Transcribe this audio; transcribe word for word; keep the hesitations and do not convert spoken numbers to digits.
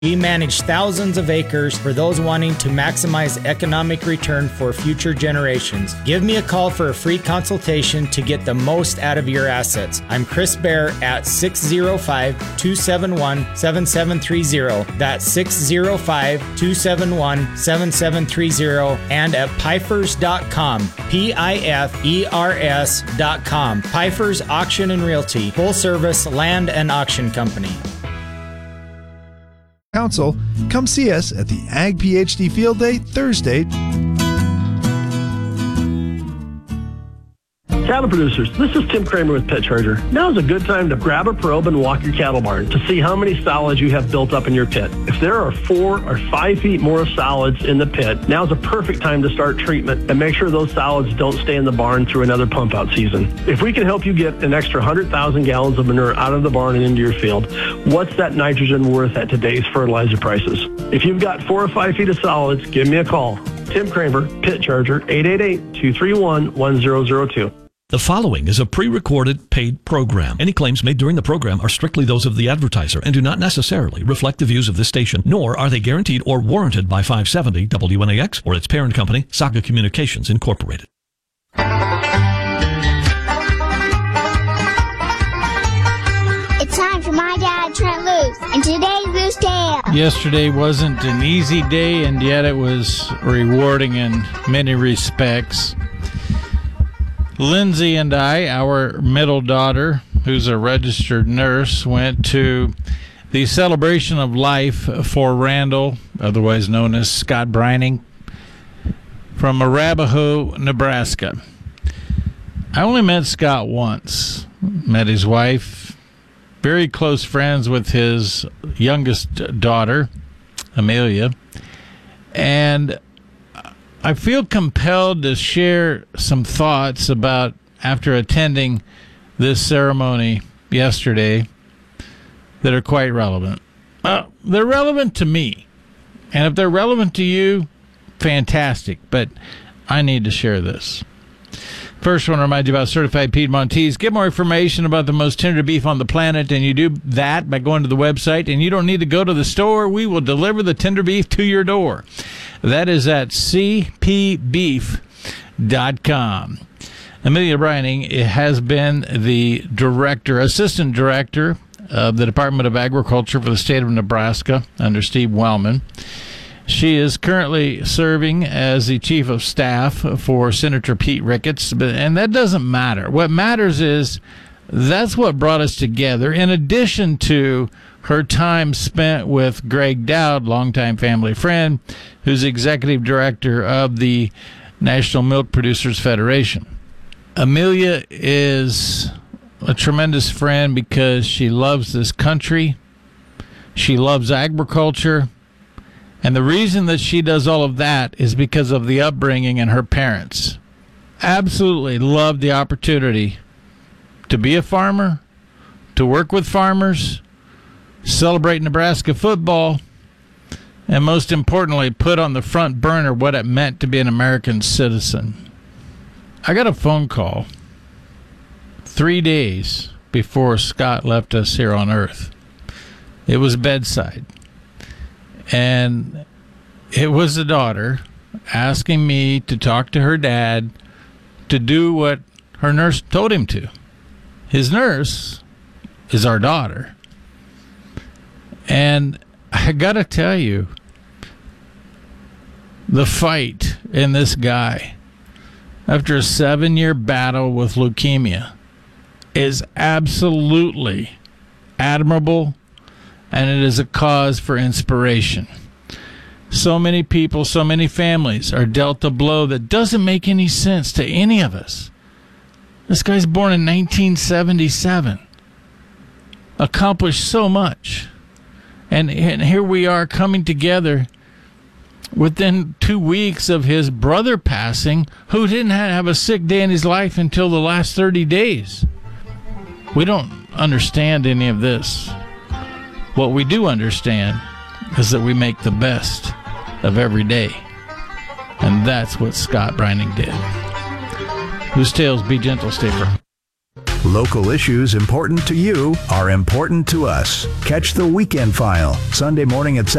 We manage thousands of acres for those wanting to maximize economic return for future generations. Give me a call for a free consultation to get the most out of your assets. I'm Chris Bear at six oh five, two seven one, seven seven three oh. That's six oh five, two seven one, seven seven three oh and at pifers dot com. P I F E R S dot com. Pifers Auction and Realty, full service land and auction company. Council, come see us at the Ag PhD Field Day Thursday. Cattle producers, this is Tim Kramer with Pit Charger. Now is a good time to grab a probe and walk your cattle barn to see how many solids you have built up in your pit. If there are four or five feet more solids in the pit, now is a perfect time to start treatment and make sure those solids don't stay in the barn through another pump out season. If we can help you get an extra one hundred thousand gallons of manure out of the barn and into your field, what's that nitrogen worth at today's fertilizer prices? If you've got four or five feet of solids, give me a call. Tim Kramer, Pit Charger, eight eight eight, two three one, one zero zero two. The following is a pre-recorded paid program. Any claims made during the program are strictly those of the advertiser and do not necessarily reflect the views of this station, nor are they guaranteed or warranted by five seventy W N A X or its parent company, Saga Communications Incorporated. It's time for My Dad, Trent Loos, and today's Loose Tale. Yesterday wasn't an easy day, and yet it was rewarding in many respects. Lindsay and I, our middle daughter, who's a registered nurse, went to the celebration of life for Randall, otherwise known as Scott Brining, from Arapahoe, Nebraska. I only met Scott once, met his wife, very close friends with his youngest daughter, Amelia, and I feel compelled to share some thoughts about after attending this ceremony yesterday that are quite relevant. Uh, they're relevant to me, and if they're relevant to you, fantastic, but I need to share this. First, I want to remind you about Certified Piedmontese. Get more information about the most tender beef on the planet, and you do that by going to the website, and you don't need to go to the store. We will deliver the tender beef to your door. That is at c p beef dot com. Amelia Brining has been the director, assistant director of the Department of Agriculture for the state of Nebraska under Steve Wellman. She is currently serving as the chief of staff for Senator Pete Ricketts, and that doesn't matter. What matters is that's what brought us together, in addition to her time spent with Greg Dowd, longtime family friend, who's executive director of the National Milk Producers Federation. Amelia is a tremendous friend because she loves this country, she loves agriculture, and the reason that she does all of that is because of the upbringing and her parents. Absolutely loved the opportunity to be a farmer, to work with farmers, celebrate Nebraska football, and most importantly, put on the front burner what it meant to be an American citizen. I got a phone call three days before Scott left us here on Earth. It was bedside. And it was the daughter asking me to talk to her dad to do what her nurse told him to. His nurse is our daughter. And I got to tell you, the fight in this guy, after a seven-year battle with leukemia, is absolutely admirable, and it is a cause for inspiration. So many people, so many families are dealt a blow that doesn't make any sense to any of us. This guy's born in nineteen seventy-seven, accomplished so much, and, and here we are coming together within two weeks of his brother passing, who didn't have a sick day in his life until the last thirty days. We don't understand any of this. What we do understand is that we make the best of every day. And that's what Scott Brining did. Loose Tales, be gentle, stay firm. Local issues important to you are important to us. Catch the Weekend File, Sunday morning at